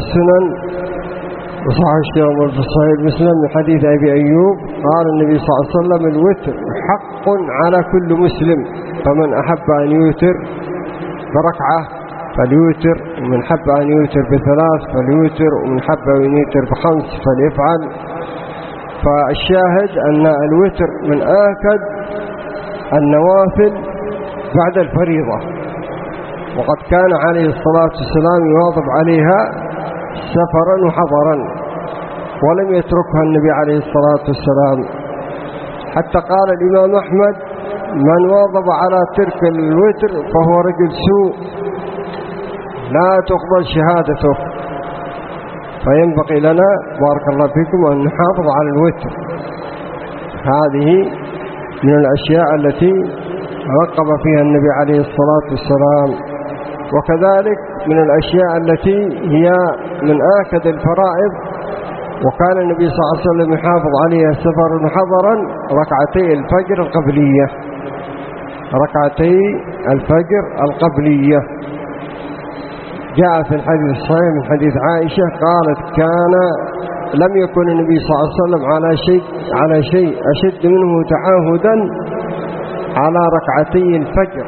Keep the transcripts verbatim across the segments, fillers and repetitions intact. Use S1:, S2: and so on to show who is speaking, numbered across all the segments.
S1: السنن وصحح الشيخ في صحيح مسلم من حديث أبي أيوب قال النبي صلى الله عليه وسلم: الوتر حق على كل مسلم، فمن أحب أن يوتر بركعة فليوتر، ومن حب أن يوتر بثلاث فليوتر، ومن حب أن يوتر بخمس فليفعل. فالشاهد أن الوتر من آكد النوافل بعد الفريضة، وقد كان عليه الصلاة والسلام يواظب عليها سفرا وحضرا، ولم يتركها النبي عليه الصلاة والسلام. حتى قال الإمام أحمد: من واظب على ترك الوتر فهو رجل سوء لا تقبل شهادته. فينبغي لنا بارك الله فيكم أن نحافظ على الوتر. هذه من الأشياء التي رقب فيها النبي عليه الصلاة والسلام. وكذلك من الأشياء التي هي من آكد الفرائض، وكان النبي صلى الله عليه وسلم يحافظ عليها سفرا وحضرا: ركعتي الفجر القبلية. ركعتي الفجر القبلية جاء في الحديث الصحيح من حديث عائشة قالت: كان لم يكن النبي صلى الله عليه وسلم على شيء على شيء أشد منه تعاهدا على ركعتي الفجر،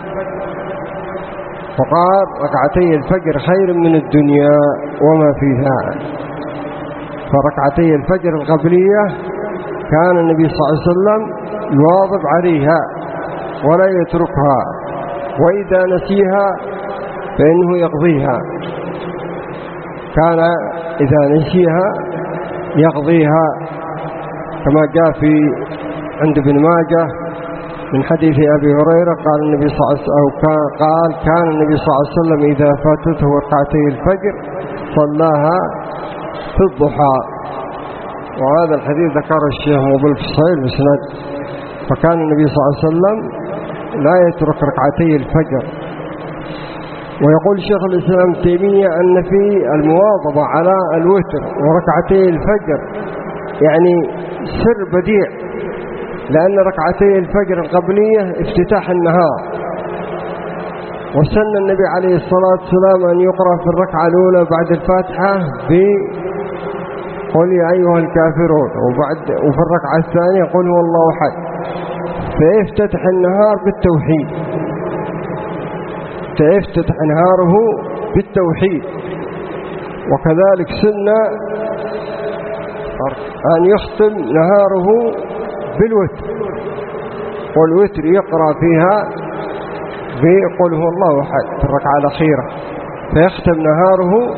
S1: فقال: ركعتي الفجر خير من الدنيا وما فيها. فركعتي الفجر القبلية كان النبي صلى الله عليه وسلم يواظب عليها ولا يتركها، وإذا نسيها فإنه يقضيها. كان إذا نسيها يقضيها، كما جاء في عند ابن ماجه من حديث أبي هريرة قال النبي صلى الله عليه وسلم قال كان النبي صلى الله عليه وسلم إذا فاتته ركعتي الفجر صلاها في الضحى. وهذا الحديث ذكره الشيخ مقبل في صحيح المسند. فكان النبي صلى الله عليه وسلم لا يترك ركعتي الفجر. ويقول شيخ الإسلام ابن تيمية أن في المواظبة على الوتر وركعتي الفجر يعني سر بديع، لأن ركعتي الفجر القبلية افتتاح النهار، وسن النبي عليه الصلاة والسلام أن يقرأ في الركعة الأولى بعد الفاتحة بقل يا أيها الكافرون، وبعد وفي الركعة الثانية قل هو الله أحد، فيفتتح النهار بالتوحيد، فيفتتح نهاره بالتوحيد. وكذلك سنة أن يختم نهاره بالوتر، والوتر يقرأ فيها بقل هو الله أحد في الركعة الأخيرة، فيختم نهاره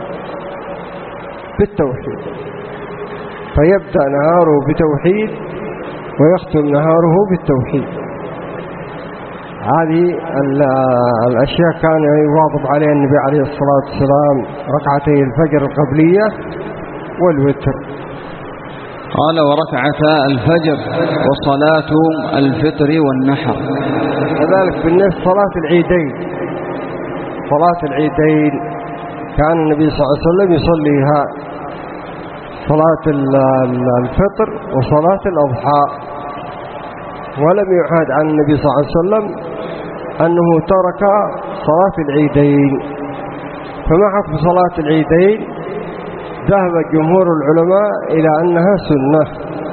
S1: بالتوحيد، فيبدأ نهاره بتوحيد ويختم نهاره بالتوحيد. هذه الأشياء كان يواظب عليها النبي عليه الصلاة والسلام: ركعتي الفجر القبلية والوتر.
S2: قال: وركعتا الفجر وصلاة الفطر والنحر.
S1: كذلك بالنسبة صلاة العيدين، صلاة العيدين كان النبي صلى الله عليه وسلم يصليها: صلاة الفطر وصلاة الأضحى. ولم يعهد عن النبي صلى الله عليه وسلم أنه ترك صلاة العيدين. فما حكم صلاة العيدين؟ ذهب جمهور العلماء إلى أنها سنة،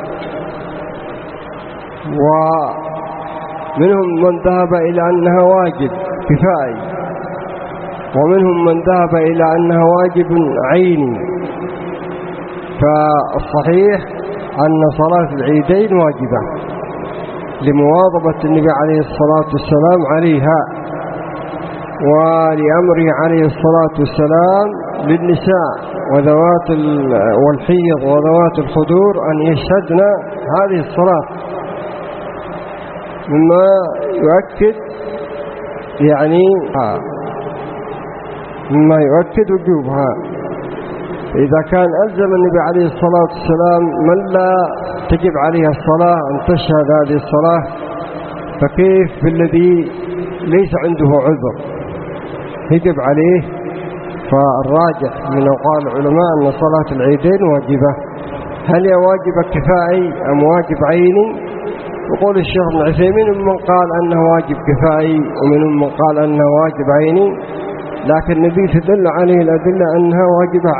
S1: ومنهم من ذهب إلى أنها واجب كفائي، ومنهم من ذهب إلى أنها واجب عيني. فالصحيح أن صلاة العيدين واجبة لمواظبة النبي عليه الصلاة والسلام عليها، ولأمره عليه الصلاة والسلام للنساء وذوات والحيض وذوات الخدور أن يشهدن هذه الصلاة، مما يؤكد يعني مما يؤكد وجوبها. إذا كان ألزم النبي عليه الصلاة والسلام من لا تجب عليها الصلاة أن تشهد هذه الصلاة، فكيف بالذي ليس عنده عذر يجب عليه؟ فالراجح من أقوال العلماء أن صلاة العيدين واجبة. هل هي واجبة كفائي أم واجب عيني؟ يقول الشيخ ابن عثيمين: من قال أنه واجب كفائي ومن من قال أنه واجب عيني، لكن النبي تدل عليه الأدلة أنها واجبة